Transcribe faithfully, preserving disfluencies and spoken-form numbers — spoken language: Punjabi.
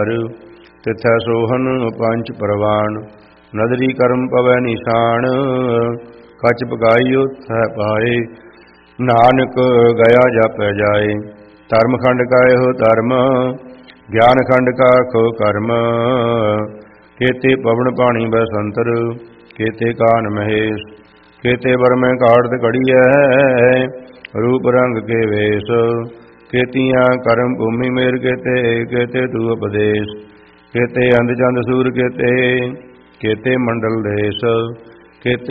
ਤਿਥੈ ਸੋਹਨ ਪੰਚ ਪਰਵਾਨ, ਨਦਰੀ ਕਰਮ ਪਵੈ ਨਿਸ਼ਾਨ। ਕਛ ਪਕਾਈਓ ਥੈ ਪਾਏ, ਨਾਨਕ ਗਿਆ ਜਾਪੈ ਜਾਏ। ਧਰਮ ਖੰਡ ਕਾ ਇਹੋ ਧਰਮ, ਗਿਆਨ ਖੰਡ ਕਾ ਖੋ ਕਰਮ। ਕੇਤੇ ਪਵਨ ਪਾਣੀ ਬਸੰਤਰ, ਕੇਤੇ ਕਾਨ ਮਹੇਸ਼। ਕੇਤੇ ਬਰਮੈ ਕਾੜਤ ਘੜੀਐ, ਰੂਪ ਰੰਗ ਕੇ ਵੇਸ਼। ਕੇਤੀਆਂ ਕਰਮ ਭੂਮि ਮੇਰ ਕੇਤੇ, ਕੇਤੇ ਤੂ ਉਪਦੇਸ਼। ਕੇਤੇ ਅੰਧ ਚੰਦ ਸੂਰ ਕੇਤੇ, ਕੇਤੇ ਮੰਡਲ ਦੇਸ਼। ਕੇਤੇ